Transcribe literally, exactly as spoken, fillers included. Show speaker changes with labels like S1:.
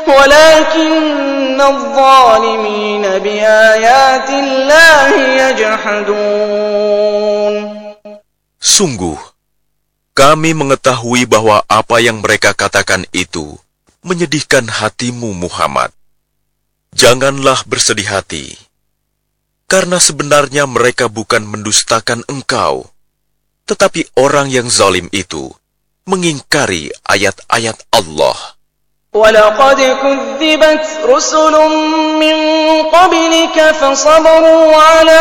S1: ولكن الظالمين بآيات الله يجحدون.
S2: Sungguh, kami mengetahui bahwa apa yang mereka katakan itu menyedihkan hatimu, Muhammad. Janganlah bersedih hati, karena sebenarnya mereka bukan mendustakan engkau, tetapi orang yang zalim itu mengingkari ayat-ayat Allah.
S1: وَلَقَدْ كُذِّبَتْ رُسُلٌ مِّن قَبْلِكَ فَصَبَرُوا عَلَى